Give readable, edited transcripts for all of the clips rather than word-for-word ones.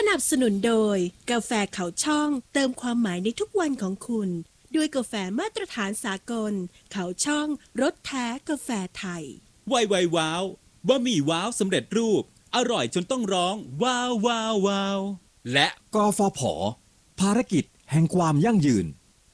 นับสนุนโดยกาแฟเขาช่องเติมความหมายในทุกวันของคุณด้วยกาแฟมาตรฐานสากลเขาช่องรสแท้กาแฟไทยไวไวว้าวบะหมี่ว้าวสำเร็จรูปอร่อยจนต้องร้องว้าวว้าวว้าวและกฟผ.ภารกิจแห่งความยั่งยืน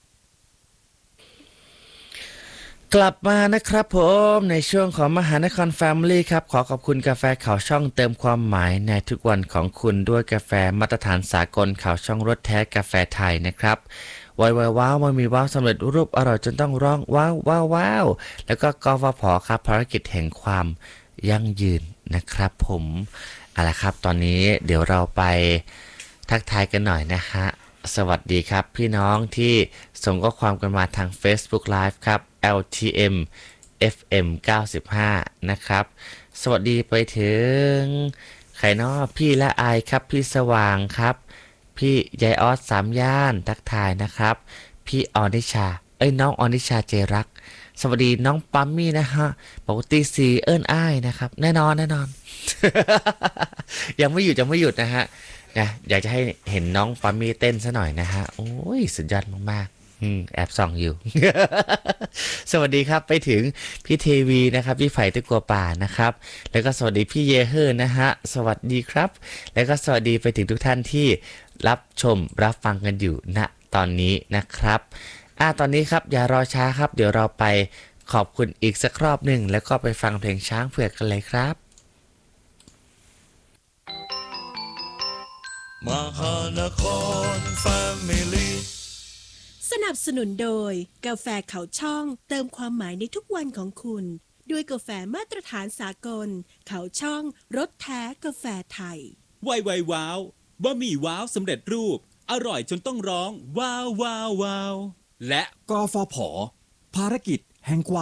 กลับมานะครับผมในช่วงของมหานครแฟมิลี่ครับขอขอบคุณกาแฟเขาช่องเติมความหมายในทุกวันของคุณด้วยกาแฟมาตรฐานสากลเขาช่องรสแท้กาแฟไทยนะครับไวไวว้าวมันมีว้าวสำเร็จรูปอร่อยจนต้องร้องว้าวว้าวว้าวแล้วก็กฟผครับภารกิจแห่งความยั่งยืนนะครับผมเอาละครับตอนนี้เดี๋ยวเราไปทักทายกันหน่อยนะฮะสวัสดีครับพี่น้องที่ส่งข้อความกันมาทาง Facebook Live ครับ LTM FM 95นะครับสวัสดีไปถึงใครเนาะพี่ละอายครับพี่สว่างครับพี่ยายออสสามย่านทักทายนะครับพี่ออนิชาน้องออนิชาเจรักสวัสดีน้องปัมมี่นะฮะปกติสีเอิ้นอ้ายนะครับแน่นอน ยังไม่หยุดนะฮะนะอยากจะให้เห็นน้องปัมมี่เต้นซะหน่อยนะฮะโอ้ยสุดยอดมากๆแอบส่องอยู่ สวัสดีครับไปถึงพี่เทวีนะครับพี่ไผ่ตะกัวป่านะครับแล้วก็สวัสดีพี่เยเฮอร์นะฮะสวัสดีครับแล้วก็สวัสดีไปถึงทุกท่านที่รับชมรับฟังกันอยู่ณตอนนี้นะครับตอนนี้ครับอย่ารอช้าครับเดี๋ยวเราไปขอบคุณอีกสักรอบหนึ่งแล้วก็ไปฟังเพลงช้างเผือกกันเลยครับมหานครแฟมิลี่สนับสนุนโดยกาแฟเขาช่องเติมความหมายในทุกวันของคุณด้วยกาแฟมาตรฐานสากลเขาช่องรสแท้กาแฟไทยไวไวว้าวบะหมี่ว้าวสำเร็จรูปอร่อยจนต้องร้องว้าวว้าวว้าวและกฟผ.ภารกิจแห่งความ